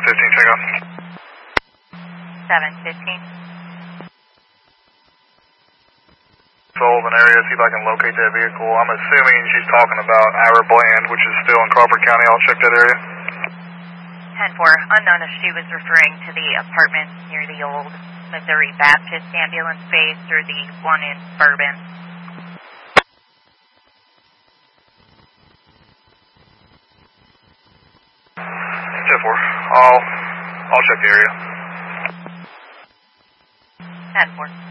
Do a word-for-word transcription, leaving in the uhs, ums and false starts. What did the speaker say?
fifteen, check out. seven fifteen. Sullivan area, see if I can locate that vehicle. I'm assuming she's talking about Ira Bland, which is still in Crawford County. I'll check that area. ten four, unknown if she was referring to the apartments near the old Missouri Baptist ambulance base or the one in Bourbon. ten four, I'll, I'll check the area. ten four.